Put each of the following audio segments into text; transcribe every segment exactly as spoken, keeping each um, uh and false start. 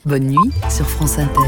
Bonne nuit sur France Inter.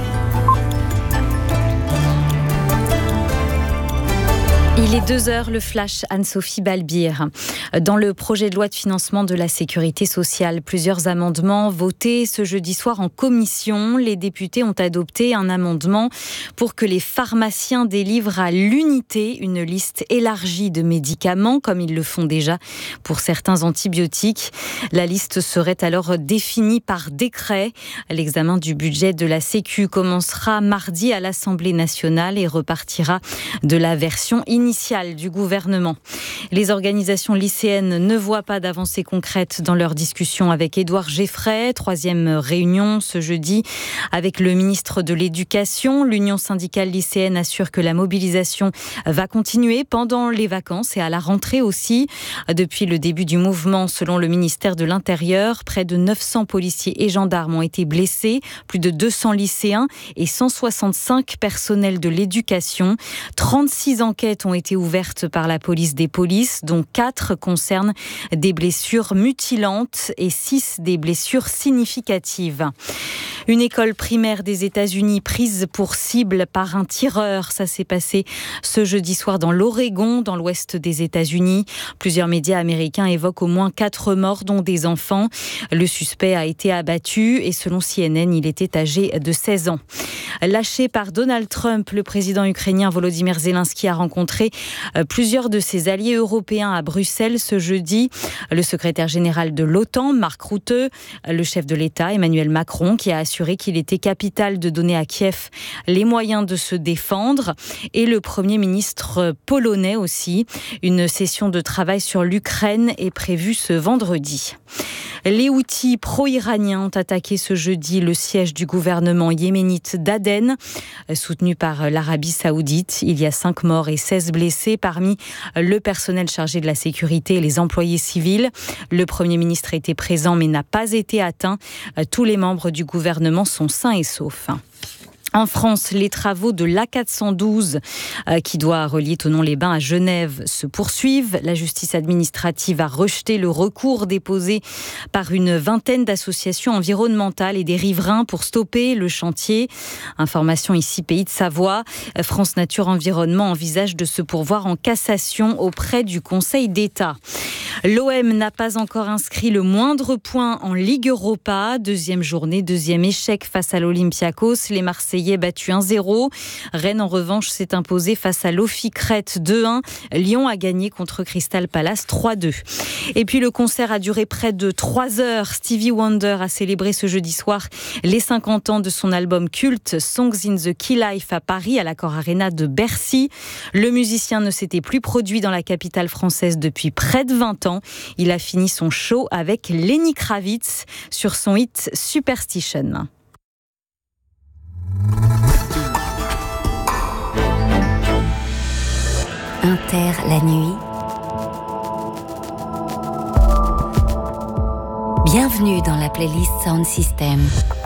Il est deux heures, le flash, Anne-Sophie Balbir. Dans le projet de loi de financement de la sécurité sociale, plusieurs amendements votés ce jeudi soir en commission. Les députés ont adopté un amendement pour que les pharmaciens délivrent à l'unité une liste élargie de médicaments, comme ils le font déjà pour certains antibiotiques. La liste serait alors définie par décret. L'examen du budget de la Sécu commencera mardi à l'Assemblée nationale et repartira de la version initiale initiale du gouvernement. Les organisations lycéennes ne voient pas d'avancée concrète dans leur discussion avec Édouard Geffray. Troisième réunion ce jeudi avec le ministre de l'Éducation. L'Union syndicale lycéenne assure que la mobilisation va continuer pendant les vacances et à la rentrée aussi. Depuis le début du mouvement, selon le ministère de l'Intérieur, près de neuf cents policiers et gendarmes ont été blessés, plus de deux cents lycéens et cent soixante-cinq personnels de l'éducation. trente-six enquêtes ont été ouvertes par la police des polices, dont quatre concernent des blessures mutilantes et six des blessures significatives. Une école primaire des États-Unis prise pour cible par un tireur. Ça s'est passé ce jeudi soir dans l'Oregon, dans l'ouest des États-Unis. Plusieurs médias américains évoquent au moins quatre morts, dont des enfants. Le suspect a été abattu et selon C N N, il était âgé de seize ans. Lâché par Donald Trump, le président ukrainien Volodymyr Zelensky a rencontré plusieurs de ses alliés européens à Bruxelles ce jeudi. Le secrétaire général de l'OTAN, Mark Rutte, le chef de l'État, Emmanuel Macron, qui a assuré qu'il était capital de donner à Kiev les moyens de se défendre, et le Premier ministre polonais aussi. Une session de travail sur l'Ukraine est prévue ce vendredi. Les Houthis pro-iraniens ont attaqué ce jeudi le siège du gouvernement yéménite d'Aden, soutenu par l'Arabie saoudite. Il y a cinq morts et seize blessés parmi le personnel chargé de la sécurité et les employés civils. Le Premier ministre était présent mais n'a pas été atteint. Tous les membres du gouvernement sont sains et saufs. En France, les travaux de l'A quatre cent douze, euh, qui doit relier Thonon-les-Bains à Genève, se poursuivent. La justice administrative a rejeté le recours déposé par une vingtaine d'associations environnementales et des riverains pour stopper le chantier. Information ici, Pays de Savoie. France Nature Environnement envisage de se pourvoir en cassation auprès du Conseil d'État. L'O M n'a pas encore inscrit le moindre point en Ligue Europa. Deuxième journée, deuxième échec face à l'Olympiakos. Les Marseillais battus un zéro. Rennes, en revanche, s'est imposé face à l'Ofi Crète deux un. Lyon a gagné contre Crystal Palace trois deux. Et puis le concert a duré près de trois heures. Stevie Wonder a célébré ce jeudi soir les cinquante ans de son album culte Songs in the Key Life à Paris, à l'Accor Arena de Bercy. Le musicien ne s'était plus produit dans la capitale française depuis près de vingt ans. Il a fini son show avec Lenny Kravitz sur son hit Superstition. Inter la nuit. Bienvenue dans la playlist Sound System.